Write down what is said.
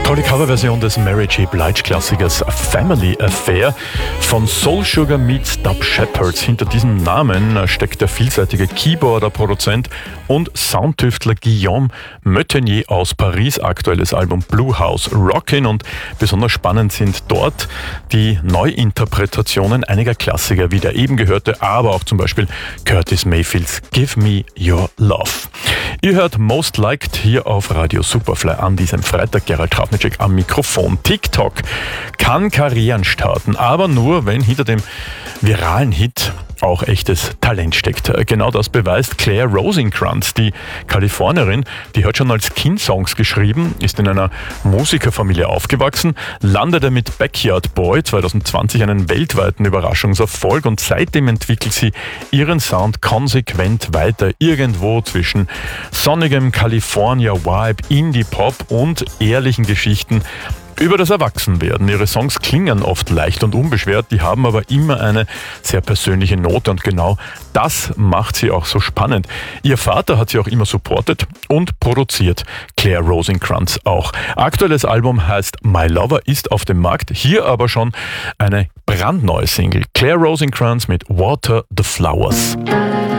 Tolle Coverversion des Mary J. Blige-Klassikers Family Affair von Soul Sugar meets Dub Shepherds. Hinter diesem Namen steckt der vielseitige Keyboarder, Produzent und Soundtüftler Guillaume Meutenier aus Paris. Aktuelles Album Blue House Rockin', und besonders spannend sind dort die Neuinterpretationen einiger Klassiker, wie der eben gehörte, aber auch zum Beispiel Curtis Mayfields Give Me Your Love. Ihr hört Most Liked hier auf Radio Superfly an diesem Freitag. Gerald Trafnicek am Mikrofon. TikTok kann Karrieren starten, aber nur, wenn hinter dem viralen Hit auch echtes Talent steckt. Genau das beweist Claire Rosencrantz, die Kalifornierin. Die hat schon als Kind Songs geschrieben, ist in einer Musikerfamilie aufgewachsen, landete mit Backyard Boy 2020 einen weltweiten Überraschungserfolg, und seitdem entwickelt sie ihren Sound konsequent weiter, irgendwo zwischen sonnigem California Vibe, Indie-Pop und ehrlichen Geschichten über das Erwachsenwerden. Ihre Songs klingen oft leicht und unbeschwert, die haben aber immer eine sehr persönliche Note, und genau das macht sie auch so spannend. Ihr Vater hat sie auch immer supportet und produziert Claire Rosencrantz auch. Aktuelles Album heißt My Lover, ist auf dem Markt, hier aber schon eine brandneue Single. Claire Rosencrantz mit Water the Flowers.